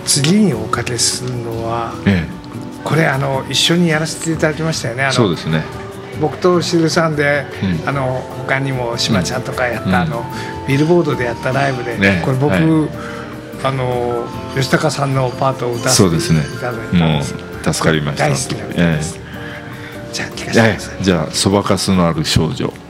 次におかけするのは、これ一緒にやらせていただきましたよね。 そうですね。 僕としるさんで、他にもしまちゃんとかやった、ビルボードでやったライブで、これ僕、吉高さんのパートを歌わせていただいたんです。 もう助かりました。 大好きな歌です。じゃあ聞かせてください。 じゃあそばかすのある少女。